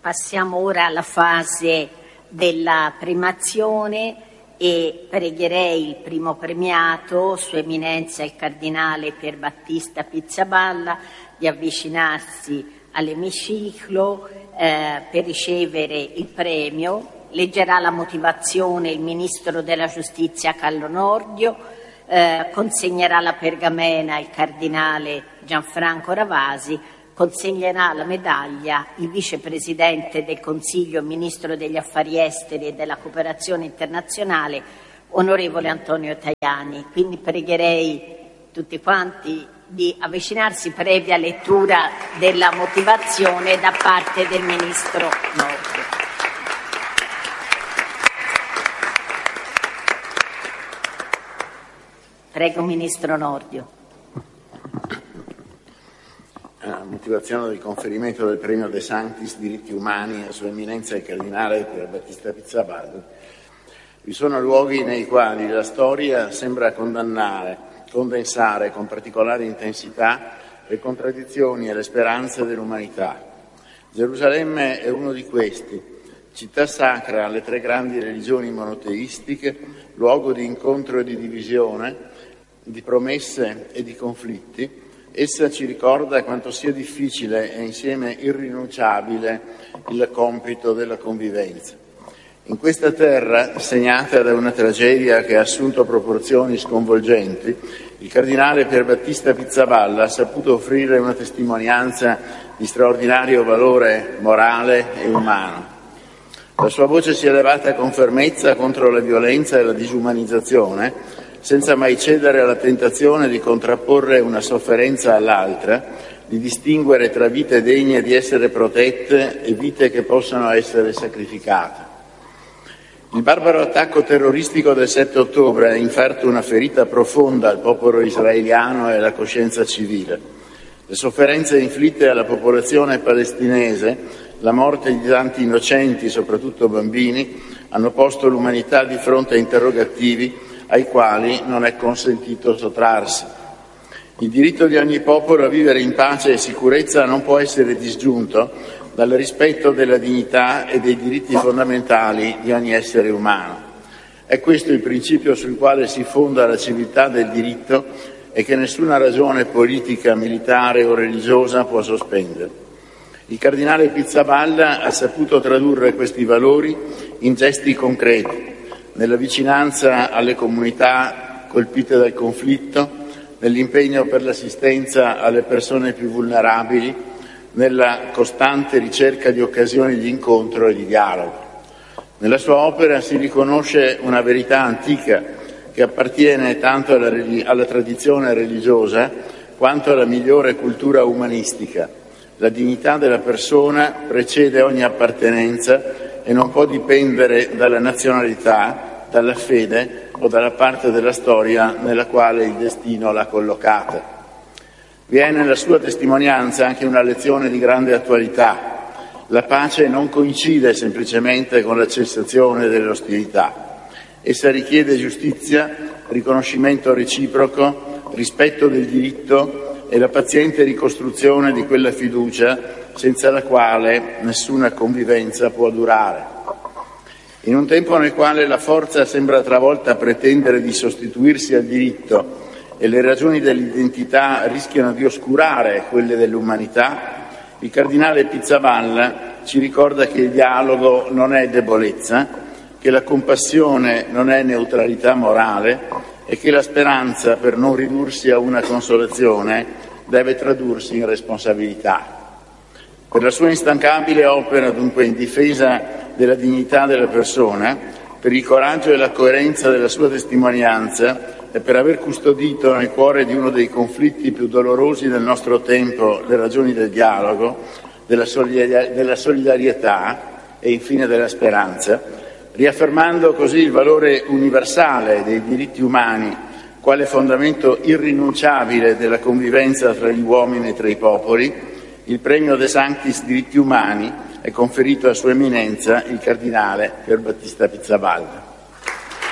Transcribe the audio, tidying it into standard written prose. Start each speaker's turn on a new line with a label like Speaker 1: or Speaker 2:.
Speaker 1: Passiamo ora alla fase della primazione e pregherei il primo premiato, Sua Eminenza il Cardinale Pierbattista Pizzaballa, di avvicinarsi all'emiciclo per ricevere il premio. Leggerà la motivazione il Ministro della Giustizia Carlo Nordio, consegnerà la pergamena il Cardinale Gianfranco Ravasi, consegnerà la medaglia il Vicepresidente del Consiglio, Ministro degli Affari Esteri e della Cooperazione Internazionale, Onorevole Antonio Tajani. Quindi pregherei tutti quanti di avvicinarsi previa lettura della motivazione da parte del Ministro Nordio. Prego, Ministro Nordio.
Speaker 2: Motivazione del conferimento del premio De Sanctis Diritti Umani a Sua Eminenza il Cardinale Pierbattista Pizzaballa. Vi sono luoghi nei quali la storia sembra condensare con particolare intensità le contraddizioni e le speranze dell'umanità. Gerusalemme è uno di questi, città sacra alle tre grandi religioni monoteistiche, luogo di incontro e di divisione, di promesse e di conflitti. Essa ci ricorda quanto sia difficile e insieme irrinunciabile il compito della convivenza. In questa terra, segnata da una tragedia che ha assunto proporzioni sconvolgenti, il Cardinale Pierbattista Pizzaballa ha saputo offrire una testimonianza di straordinario valore morale e umano. La sua voce si è levata con fermezza contro la violenza e la disumanizzazione, senza mai cedere alla tentazione di contrapporre una sofferenza all'altra, di distinguere tra vite degne di essere protette e vite che possono essere sacrificate. Il barbaro attacco terroristico del 7 ottobre ha inferto una ferita profonda al popolo israeliano e alla coscienza civile. Le sofferenze inflitte alla popolazione palestinese, la morte di tanti innocenti, soprattutto bambini, hanno posto l'umanità di fronte a interrogativi ai quali non è consentito sottrarsi. Il diritto di ogni popolo a vivere in pace e sicurezza non può essere disgiunto dal rispetto della dignità e dei diritti fondamentali di ogni essere umano. È questo il principio sul quale si fonda la civiltà del diritto e che nessuna ragione politica, militare o religiosa può sospendere. Il Cardinale Pizzaballa ha saputo tradurre questi valori in gesti concreti, nella vicinanza alle comunità colpite dal conflitto, nell'impegno per l'assistenza alle persone più vulnerabili, nella costante ricerca di occasioni di incontro e di dialogo. Nella sua opera si riconosce una verità antica che appartiene tanto alla tradizione religiosa quanto alla migliore cultura umanistica. La dignità della persona precede ogni appartenenza e non può dipendere dalla nazionalità, dalla fede o dalla parte della storia nella quale il destino l'ha collocata. Vi è nella sua testimonianza anche una lezione di grande attualità. La pace non coincide semplicemente con la cessazione delle ostilità. Essa richiede giustizia, riconoscimento reciproco, rispetto del diritto e la paziente ricostruzione di quella fiducia senza la quale nessuna convivenza può durare. In un tempo nel quale la forza sembra travolta a pretendere di sostituirsi al diritto e le ragioni dell'identità rischiano di oscurare quelle dell'umanità, il Cardinale Pizzaballa ci ricorda che il dialogo non è debolezza, che la compassione non è neutralità morale e che la speranza, per non ridursi a una consolazione, deve tradursi in responsabilità. Per la sua instancabile opera, dunque, in difesa della dignità della persona, per il coraggio e la coerenza della sua testimonianza e per aver custodito nel cuore di uno dei conflitti più dolorosi del nostro tempo le ragioni del dialogo, della solidarietà e infine della speranza, riaffermando così il valore universale dei diritti umani quale fondamento irrinunciabile della convivenza tra gli uomini e tra i popoli, il premio De Sanctis Diritti Umani è conferito a Sua Eminenza il Cardinale Pierbattista Pizzaballa.